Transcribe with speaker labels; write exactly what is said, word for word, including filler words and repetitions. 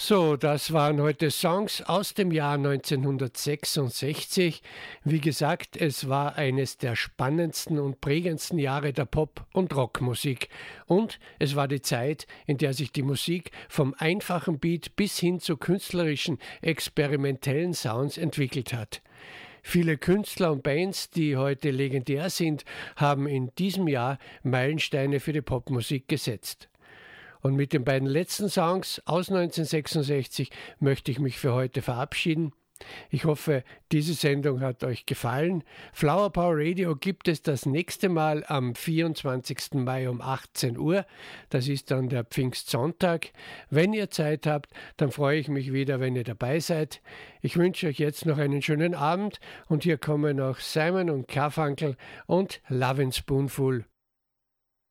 Speaker 1: So, das waren heute Songs aus dem Jahr neunzehnhundertsechsundsechzig. Wie gesagt, es war eines der spannendsten und prägendsten Jahre der Pop- und Rockmusik. Und es war die Zeit, in der sich die Musik vom einfachen Beat bis hin zu künstlerischen, experimentellen Sounds entwickelt hat. Viele Künstler und Bands, die heute legendär sind, haben in diesem Jahr Meilensteine für die Popmusik gesetzt. Und mit den beiden letzten Songs aus neunzehnhundertsechsundsechzig möchte ich mich für heute verabschieden. Ich hoffe, diese Sendung hat euch gefallen. Flower Power Radio gibt es das nächste Mal am vierundzwanzigsten Mai um achtzehn Uhr. Das ist dann der Pfingstsonntag. Wenn ihr Zeit habt, dann freue ich mich wieder, wenn ihr dabei seid. Ich wünsche euch jetzt noch einen schönen Abend und hier kommen noch Simon und Garfunkel und Lovin' Spoonful.